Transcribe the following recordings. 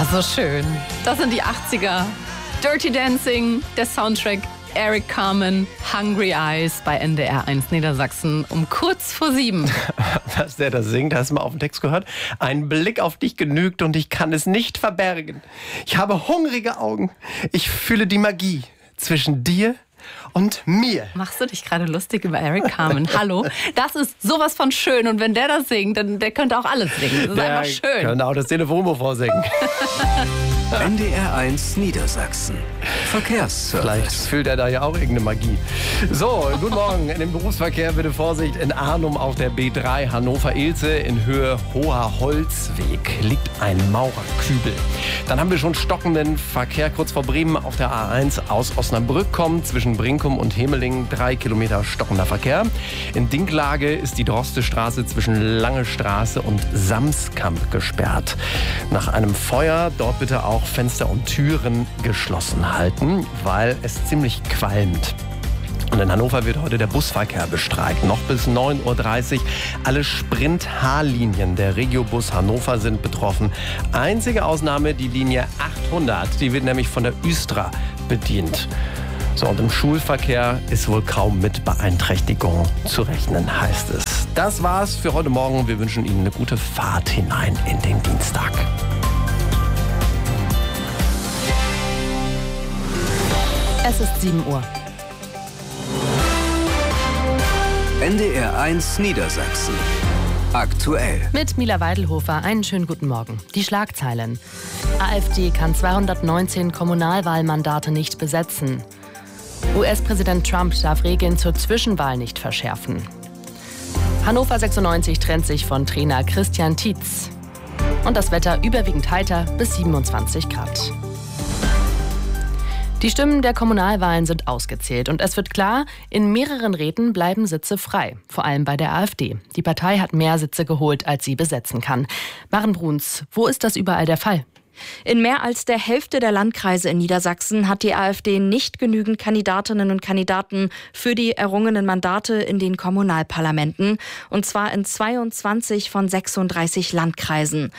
So schön. Das sind die 80er. Dirty Dancing, der Soundtrack Eric Carmen, Hungry Eyes bei NDR 1 Niedersachsen um kurz vor 7. Was der da singt, hast du mal auf den Text gehört? Ein Blick auf dich genügt und ich kann es nicht verbergen. Ich habe hungrige Augen. Ich fühle die Magie zwischen dir und mir. Machst du dich gerade lustig über Eric Carmen? Hallo? Das ist sowas von schön. Und wenn der das singt, dann der könnte auch alles singen. Das ist einfach schön. Könnte auch das Telefonbuch vorsingen. NDR 1 Niedersachsen. Verkehrsservice. Vielleicht fühlt er da ja auch irgendeine Magie. So, guten Morgen. In dem Berufsverkehr bitte Vorsicht. In Arnum auf der B3 Hannover-Ilze in Höhe Hoher Holzweg liegt ein Maurerkübel. Dann haben wir schon stockenden Verkehr kurz vor Bremen auf der A1 aus Osnabrück kommt. Zwischen Brinkum und Hemeling 3 Kilometer stockender Verkehr. In Dinklage ist die Drostestraße zwischen Lange Straße und Samskamp gesperrt. Nach einem Feuer dort bitte auch Fenster und Türen geschlossen halten, weil es ziemlich qualmt. Und in Hannover wird heute der Busverkehr bestreikt. Noch bis 9:30 Uhr. Alle Sprint-H-Linien der Regiobus Hannover sind betroffen. Einzige Ausnahme die Linie 800. Die wird nämlich von der Östra bedient. So, und im Schulverkehr ist wohl kaum mit Beeinträchtigung zu rechnen, heißt es. Das war's für heute Morgen. Wir wünschen Ihnen eine gute Fahrt hinein in den Dienstag. Es ist 7 Uhr. NDR 1 Niedersachsen. Aktuell. Mit Mila Weidelhofer einen schönen guten Morgen. Die Schlagzeilen. AfD kann 219 Kommunalwahlmandate nicht besetzen. US-Präsident Trump darf Regeln zur Zwischenwahl nicht verschärfen. Hannover 96 trennt sich von Trainer Christian Tietz. Und das Wetter überwiegend heiter bis 27 Grad. Die Stimmen der Kommunalwahlen sind ausgezählt und es wird klar, in mehreren Räten bleiben Sitze frei, vor allem bei der AfD. Die Partei hat mehr Sitze geholt, als sie besetzen kann. Maren Bruns, wo ist das überall der Fall? In mehr als der Hälfte der Landkreise in Niedersachsen hat die AfD nicht genügend Kandidatinnen und Kandidaten für die errungenen Mandate in den Kommunalparlamenten. Und zwar in 22 von 36 Landkreisen.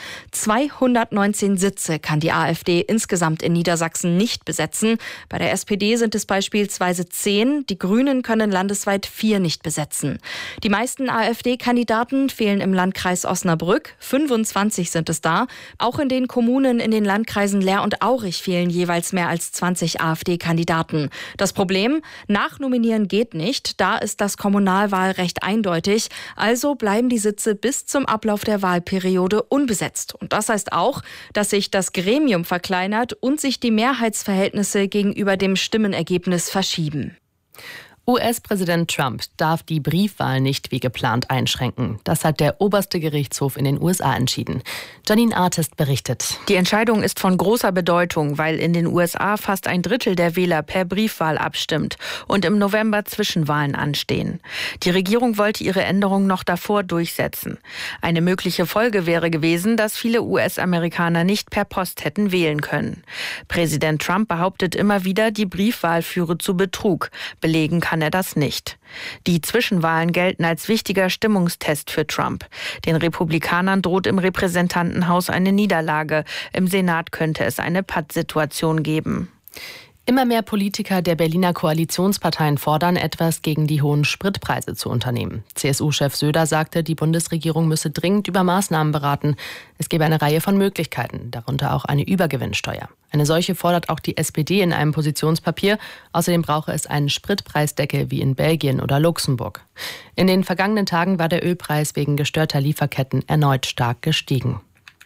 219 Sitze kann die AfD insgesamt in Niedersachsen nicht besetzen. Bei der SPD sind es beispielsweise 10. Die Grünen können landesweit 4 nicht besetzen. Die meisten AfD-Kandidaten fehlen im Landkreis Osnabrück. 25 sind es da. Auch in den Kommunen in den Landkreisen Leer und Aurich fehlen jeweils mehr als 20 AfD-Kandidaten. Das Problem? Nachnominieren geht nicht. Da ist das Kommunalwahlrecht eindeutig. Also bleiben die Sitze bis zum Ablauf der Wahlperiode unbesetzt. Und das heißt auch, dass sich das Gremium verkleinert und sich die Mehrheitsverhältnisse gegenüber dem Stimmenergebnis verschieben. US-Präsident Trump darf die Briefwahl nicht wie geplant einschränken. Das hat der oberste Gerichtshof in den USA entschieden. Janine Artist berichtet. Die Entscheidung ist von großer Bedeutung, weil in den USA fast ein Drittel der Wähler per Briefwahl abstimmt und im November Zwischenwahlen anstehen. Die Regierung wollte ihre Änderung noch davor durchsetzen. Eine mögliche Folge wäre gewesen, dass viele US-Amerikaner nicht per Post hätten wählen können. Präsident Trump behauptet immer wieder, die Briefwahl führe zu Betrug. Belegen kann er das nicht. Die Zwischenwahlen gelten als wichtiger Stimmungstest für Trump. Den Republikanern droht im Repräsentantenhaus eine Niederlage. Im Senat könnte es eine Pattsituation geben. Immer mehr Politiker der Berliner Koalitionsparteien fordern, etwas gegen die hohen Spritpreise zu unternehmen. CSU-Chef Söder sagte, die Bundesregierung müsse dringend über Maßnahmen beraten. Es gebe eine Reihe von Möglichkeiten, darunter auch eine Übergewinnsteuer. Eine solche fordert auch die SPD in einem Positionspapier. Außerdem brauche es einen Spritpreisdeckel wie in Belgien oder Luxemburg. In den vergangenen Tagen war der Ölpreis wegen gestörter Lieferketten erneut stark gestiegen.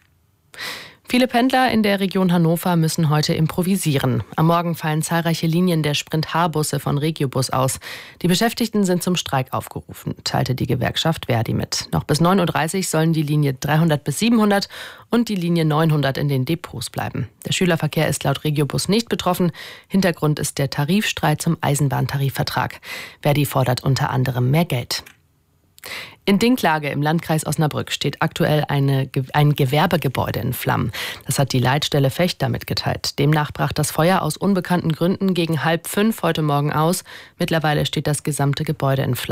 Viele Pendler in der Region Hannover müssen heute improvisieren. Am Morgen fallen zahlreiche Linien der Sprint-H-Busse von Regiobus aus. Die Beschäftigten sind zum Streik aufgerufen, teilte die Gewerkschaft Verdi mit. Noch bis 9:30 Uhr sollen die Linie 300 bis 700 und die Linie 900 in den Depots bleiben. Der Schülerverkehr ist laut Regiobus nicht betroffen. Hintergrund ist der Tarifstreit zum Eisenbahntarifvertrag. Verdi fordert unter anderem mehr Geld. In Dinklage im Landkreis Osnabrück steht aktuell ein Gewerbegebäude in Flammen. Das hat die Leitstelle Fechter mitgeteilt. Demnach brach das Feuer aus unbekannten Gründen gegen 4:30 heute Morgen aus. Mittlerweile steht das gesamte Gebäude in Flammen.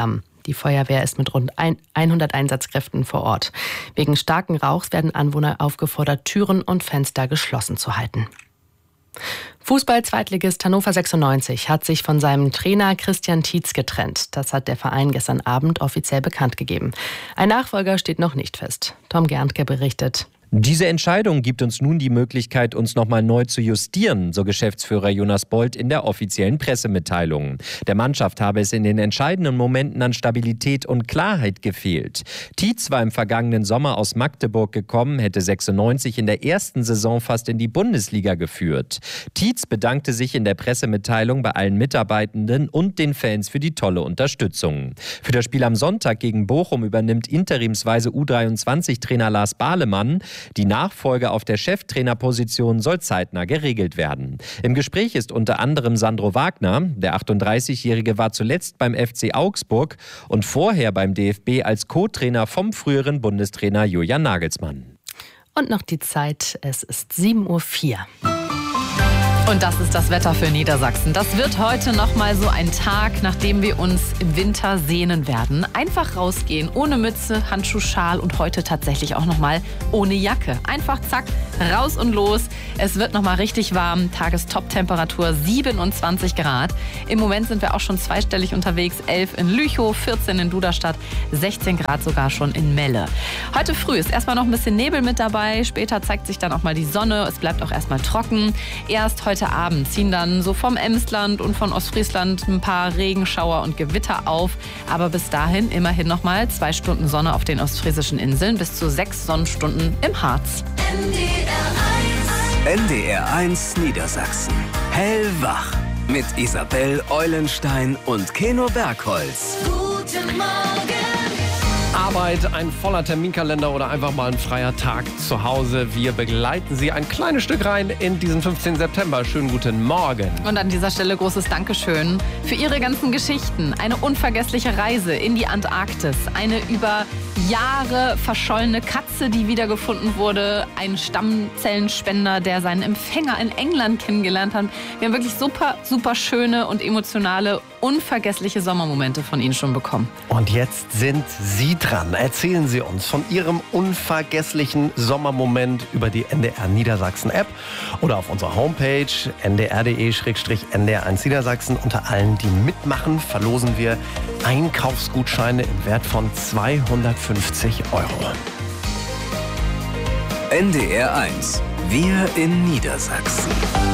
Die Feuerwehr ist mit rund 100 Einsatzkräften vor Ort. Wegen starken Rauchs werden Anwohner aufgefordert, Türen und Fenster geschlossen zu halten. Fußball-Zweitligist Hannover 96 hat sich von seinem Trainer Christian Tietz getrennt. Das hat der Verein gestern Abend offiziell bekannt gegeben. Ein Nachfolger steht noch nicht fest. Tom Gerntke berichtet. Diese Entscheidung gibt uns nun die Möglichkeit, uns nochmal neu zu justieren, so Geschäftsführer Jonas Bold in der offiziellen Pressemitteilung. Der Mannschaft habe es in den entscheidenden Momenten an Stabilität und Klarheit gefehlt. Tietz war im vergangenen Sommer aus Magdeburg gekommen, hätte 96 in der ersten Saison fast in die Bundesliga geführt. Tietz bedankte sich in der Pressemitteilung bei allen Mitarbeitenden und den Fans für die tolle Unterstützung. Für das Spiel am Sonntag gegen Bochum übernimmt interimsweise U23-Trainer Lars Bahlemann. Die Nachfolge auf der Cheftrainerposition soll zeitnah geregelt werden. Im Gespräch ist unter anderem Sandro Wagner. Der 38-Jährige war zuletzt beim FC Augsburg und vorher beim DFB als Co-Trainer vom früheren Bundestrainer Julian Nagelsmann. Und noch die Zeit, es ist 7:04 Uhr. Und das ist das Wetter für Niedersachsen. Das wird heute nochmal so ein Tag, nachdem wir uns im Winter sehnen werden. Einfach rausgehen, ohne Mütze, Handschuh, Schal und heute tatsächlich auch nochmal ohne Jacke. Einfach zack, raus und los. Es wird nochmal richtig warm. Tagestop-Temperatur 27 Grad. Im Moment sind wir auch schon zweistellig unterwegs. 11 in Lüchow, 14 in Duderstadt, 16 Grad sogar schon in Melle. Heute früh ist erstmal noch ein bisschen Nebel mit dabei. Später zeigt sich dann auch mal die Sonne. Es bleibt auch erstmal trocken. Erst heute Abend ziehen dann so vom Emsland und von Ostfriesland ein paar Regenschauer und Gewitter auf. Aber bis dahin immerhin nochmal 2 Stunden Sonne auf den ostfriesischen Inseln, bis zu 6 Sonnenstunden im Harz. NDR1 Niedersachsen. Hellwach. Mit Isabel Eulenstein und Keno Bergholz. Guten Morgen. Arbeit, ein voller Terminkalender oder einfach mal ein freier Tag zu Hause. Wir begleiten Sie ein kleines Stück rein in diesen 15. September. Schönen guten Morgen. Und an dieser Stelle großes Dankeschön für Ihre ganzen Geschichten. Eine unvergessliche Reise in die Antarktis. Eine über Jahre verschollene Katze, die wiedergefunden wurde. Ein Stammzellenspender, der seinen Empfänger in England kennengelernt hat. Wir haben wirklich super, super schöne und emotionale, unvergessliche Sommermomente von Ihnen schon bekommen. Und jetzt sind Sie dran. Erzählen Sie uns von Ihrem unvergesslichen Sommermoment über die NDR Niedersachsen App oder auf unserer Homepage ndr.de/NDR1 Niedersachsen. Unter allen, die mitmachen, verlosen wir Einkaufsgutscheine im Wert von 250 €. NDR1. Wir in Niedersachsen.